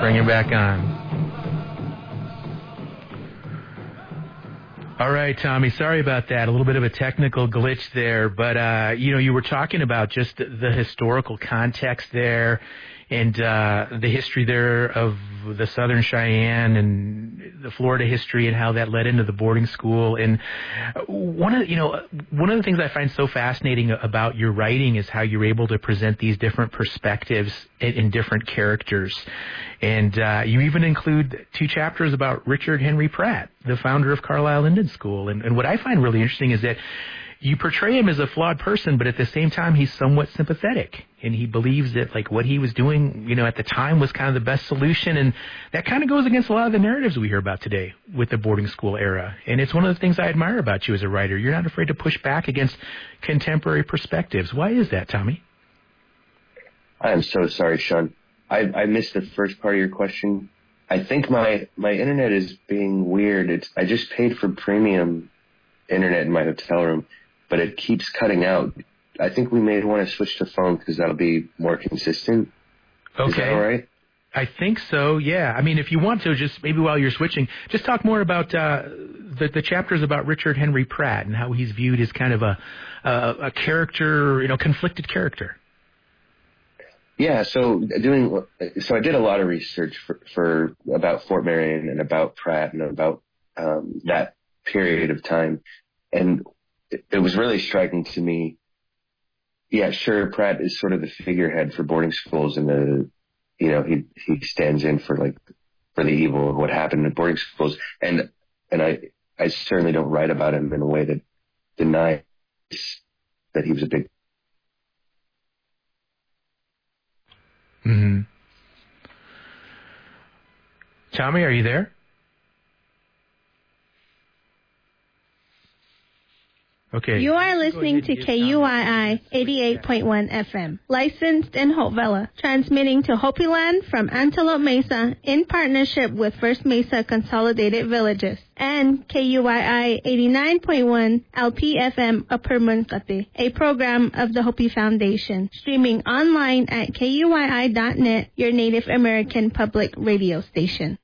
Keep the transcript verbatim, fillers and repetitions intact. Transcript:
Bring it back on. All right, Tommy, sorry about that. A little bit of a technical glitch there. But, uh, you know, you were talking about just the historical context there and uh, the history there of the Southern Cheyenne and the Florida history and how that led into the boarding school. And one of, you know, one of the things I find so fascinating about your writing is how you're able to present these different perspectives in, in different characters. And uh, you even include two chapters about Richard Henry Pratt, the founder of Carlisle Indian School. And, and what I find really interesting is that you portray him as a flawed person, but at the same time, he's somewhat sympathetic. And he believes that, like, what he was doing, you know, at the time was kind of the best solution. And that kind of goes against a lot of the narratives we hear about today with the boarding school era. And it's one of the things I admire about you as a writer. You're not afraid to push back against contemporary perspectives. Why is that, Tommy? I am so sorry, Sean. I, I missed the first part of your question. I think my, my internet is being weird. It's I just paid for premium internet in my hotel room, but it keeps cutting out. I think we may want to switch to phone because that'll be more consistent. Okay. Is that all right? I think so, yeah. I mean, if you want to, just maybe while you're switching, just talk more about uh, the, the chapters about Richard Henry Pratt and how he's viewed as kind of a, a, a character, you know, conflicted character. Yeah, so doing so I did a lot of research for, for about Fort Marion and about Pratt and about um, that period of time, and it, it was really striking to me. Yeah, sure, Pratt is sort of the figurehead for boarding schools, and the you know he he stands in for like for the evil of what happened in boarding schools, and and I I certainly don't write about him in a way that denies that he was a big. Mm-hmm. Tommy, are you there? Okay. You are listening to K U I I eighty-eight point one F M, licensed in Hope Valley, transmitting to Hopi Land from Antelope Mesa in partnership with First Mesa Consolidated Villages, and K U I I eighty-nine point one L P F M Upper Munkate, a program of the Hopi Foundation, streaming online at K U I I dot net, your Native American public radio station.